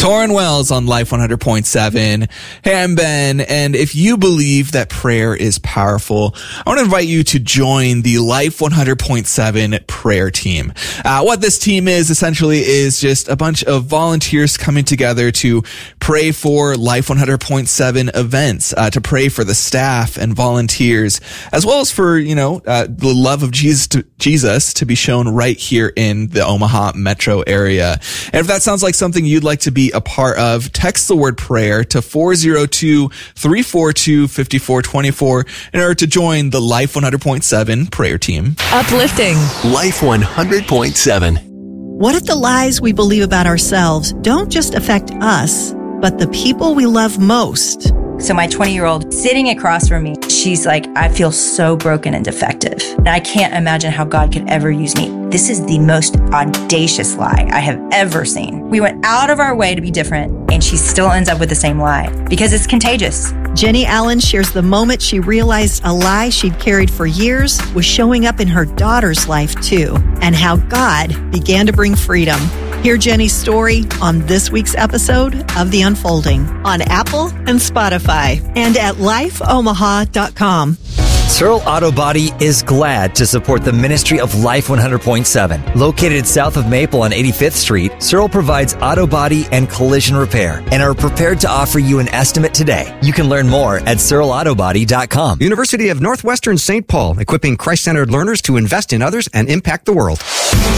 Torrin Wells on Life 100.7. Hey, I'm Ben, and if you believe that prayer is powerful, I want to invite you to join the Life 100.7 prayer team. What this team is essentially is just a bunch of volunteers coming together to pray for Life 100.7 events, to pray for the staff and volunteers, as well as for, the love of Jesus to be shown right here in the Omaha metro area. And if that sounds like something you'd like to be a part of, text the word prayer to 402-342-5424 in order to join the Life 100.7 prayer team. Uplifting. Life 100.7. What if the lies we believe about ourselves don't just affect us, but the people we love most? So my 20-year-old sitting across from me, she's like, I feel so broken and defective. And I can't imagine how God could ever use me. This is the most audacious lie I have ever seen. We went out of our way to be different, and she still ends up with the same lie because it's contagious. Jenny Allen shares the moment she realized a lie she'd carried for years was showing up in her daughter's life too, and how God began to bring freedom. Hear Jenny's story on this week's episode of The Unfolding on Apple and Spotify and at lifeomaha.com. Searle Auto Body is glad to support the ministry of Life 100.7. Located south of Maple on 85th Street, Searle provides auto body and collision repair and are prepared to offer you an estimate today. You can learn more at searleautobody.com. University of Northwestern St. Paul, equipping Christ-centered learners to invest in others and impact the world.